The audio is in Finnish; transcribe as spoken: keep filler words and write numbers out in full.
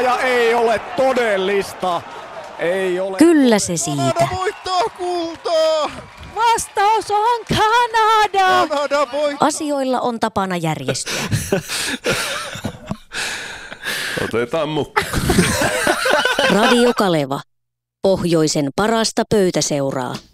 ja ei ole todellista. Ei ole. Kyllä se siitä. Kanada voittaa kultaa. Vastaus on Kanada. Kanada voittaa. Asioilla on tapana järjestyä. Otetaan mukaan. Radio Kaleva. Pohjoisen parasta pöytäseuraa.